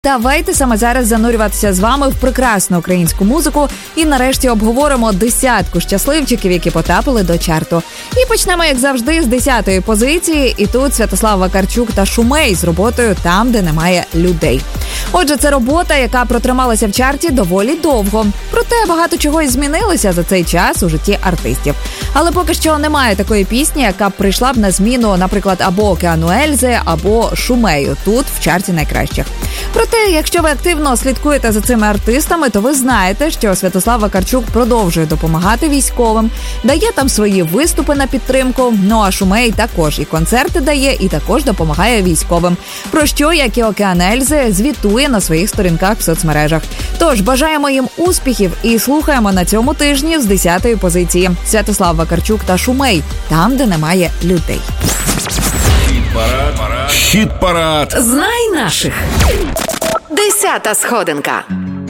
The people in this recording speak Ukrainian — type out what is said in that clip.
Давайте саме зараз занурюватися з вами в прекрасну українську музику і нарешті обговоримо десятку щасливчиків, які потрапили до чарту. І почнемо, як завжди, з 10-ї позиції. І тут Святослав Вакарчук та Шумей з роботою «Там, де немає людей». Отже, це робота, яка протрималася в чарті доволі довго. Проте багато чого і змінилося за цей час у житті артистів. Але поки що немає такої пісні, яка б прийшла б на зміну, наприклад, або «Океану Ельзи», або «Шумею» тут, в чарті найкращих. Проте, якщо ви активно слідкуєте за цими артистами, то ви знаєте, що Святослав Вакарчук продовжує допомагати військовим, дає там свої виступи на підтримку, ну а Шумей також і концерти дає, і також допомагає військовим. Про що, як і «Океан Ельзи», звітує на своїх сторінках в соцмережах. Тож, бажаємо їм успіхів і слухаємо на цьому тижні з 10-ї позиції. Святослав Вакарчук та Шумей «Там, де немає людей». Хіт-парад. Знай наших. 10-та сходинка.